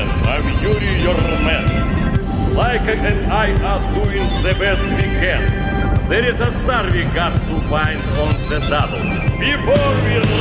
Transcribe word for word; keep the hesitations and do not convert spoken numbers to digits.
gentlemen, I'm Yuri, your man. Laika and I are doing the best we can. There is a star we got to find on the double. Before we